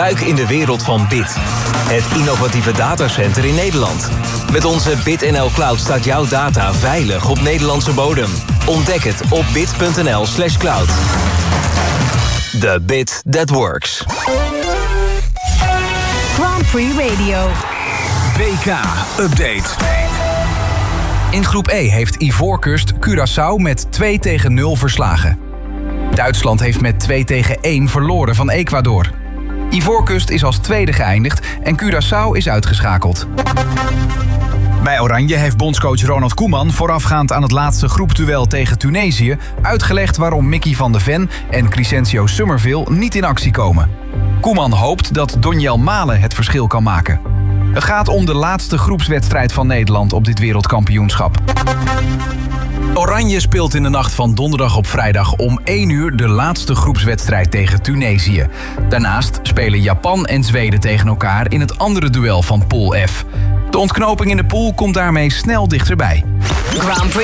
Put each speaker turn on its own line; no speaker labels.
Duik in de wereld van BIT. Het innovatieve datacenter in Nederland. Met onze BitNL Cloud staat jouw data veilig op Nederlandse bodem. Ontdek het op bit.nl/cloud. The bit that works.
Grand Prix Radio.
WK-update. In groep E heeft Ivoorkust Curaçao met 2-0 verslagen. Duitsland heeft met 2-1 verloren van Ecuador. Ivoorkust is als tweede geëindigd en Curaçao is uitgeschakeld. Bij Oranje heeft bondscoach Ronald Koeman voorafgaand aan het laatste groepduel tegen Tunesië uitgelegd waarom Mickey van de Ven en Crescencio Summerville niet in actie komen. Koeman hoopt dat Donjel Malen het verschil kan maken. Het gaat om de laatste groepswedstrijd van Nederland op dit wereldkampioenschap. Oranje speelt in de nacht van donderdag op vrijdag om 1 uur de laatste groepswedstrijd tegen Tunesië. Daarnaast spelen Japan en Zweden tegen elkaar in het andere duel van Pool F. De ontknoping in de pool komt daarmee snel dichterbij.